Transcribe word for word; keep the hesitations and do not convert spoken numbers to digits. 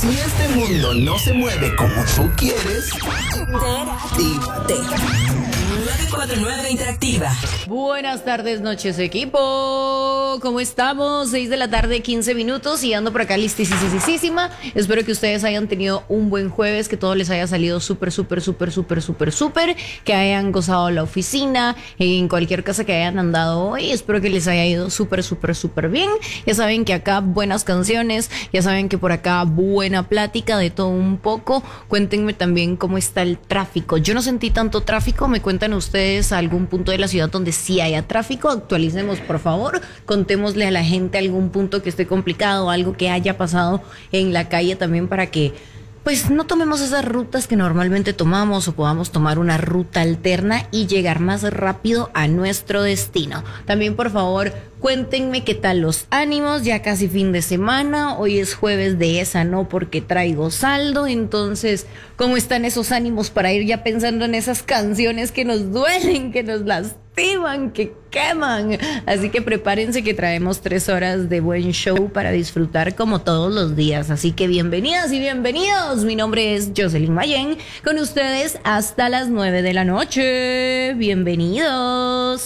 Si este mundo no se mueve como tú quieres, Interactívate. nueve cuatro nueve Interactiva. Buenas tardes, noches, equipo. ¿Cómo estamos? seis de la tarde, quince minutos y ando por acá listísima. Espero que ustedes hayan tenido un buen jueves, que todo les haya salido súper, súper, súper, súper, súper, súper, que hayan gozado la oficina, en cualquier casa que hayan andado hoy. Espero que les haya ido súper, súper, súper bien. Ya saben que acá buenas canciones, ya saben que por acá buena plática, de todo un poco. Cuéntenme también cómo está el tráfico. Yo no sentí tanto tráfico. Me cuentan ustedes algún punto de la ciudad donde sí haya tráfico. Actualicemos, por favor. Contémosle a la gente algún punto que esté complicado, algo que haya pasado en la calle también, para que pues no tomemos esas rutas que normalmente tomamos o podamos tomar una ruta alterna y llegar más rápido a nuestro destino. También, por favor, cuéntenme qué tal los ánimos, ya casi fin de semana. Hoy es jueves de esa no porque traigo saldo. Entonces, ¿cómo están esos ánimos para ir ya pensando en esas canciones que nos duelen, que nos lastiman, que queman? Así que prepárense, que traemos tres horas de buen show para disfrutar como todos los días. Así que bienvenidas y bienvenidos. Mi nombre es Jocelyn Mayen, con ustedes hasta las nueve de la noche. Bienvenidos.